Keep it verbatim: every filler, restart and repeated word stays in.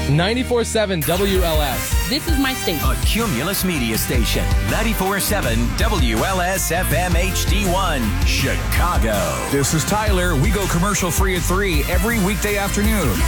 ninety-four point seven W L S. This is my station. A Cumulus Media Station. ninety-four point seven W L S F M H D one, Chicago. This is Tyler. We go commercial free at three every weekday afternoon.